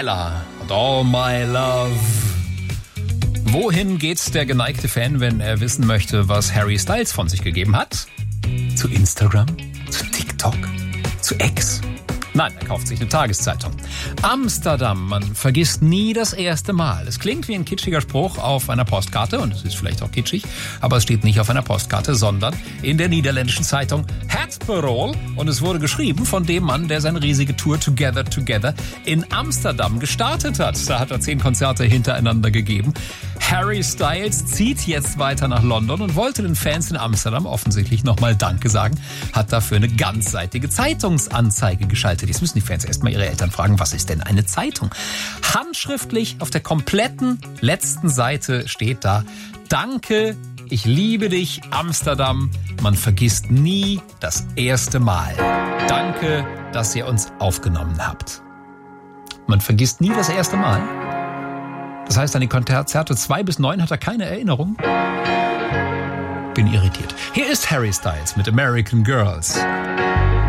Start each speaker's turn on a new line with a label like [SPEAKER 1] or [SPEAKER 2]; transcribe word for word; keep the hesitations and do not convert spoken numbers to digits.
[SPEAKER 1] Ella und All My Love. Wohin geht der geneigte Fan, wenn er wissen möchte, was Harry Styles von sich gegeben hat? Zu Instagram? Zu TikTok? Zu X? Nein, er kauft sich eine Tageszeitung. Amsterdam, man vergisst nie das erste Mal. Es klingt wie ein kitschiger Spruch auf einer Postkarte und es ist vielleicht auch kitschig, aber es steht nicht auf einer Postkarte, sondern in der niederländischen Zeitung Het Parool und es wurde geschrieben von dem Mann, der seine riesige Tour Together Together in Amsterdam gestartet hat. Da hat er zehn Konzerte hintereinander gegeben. Harry Styles zieht jetzt weiter nach London und wollte den Fans in Amsterdam offensichtlich nochmal Danke sagen, hat dafür eine ganzseitige Zeitungsanzeige geschaltet. Jetzt müssen die Fans erstmal ihre Eltern fragen, was ist denn eine Zeitung? Handschriftlich auf der kompletten letzten Seite steht da: Danke, ich liebe dich, Amsterdam. Man vergisst nie das erste Mal. Danke, dass ihr uns aufgenommen habt. Man vergisst nie das erste Mal. Das heißt, an die Konzerte zwei bis neun hat er keine Erinnerung. Bin irritiert. Hier ist Harry Styles mit American Girls.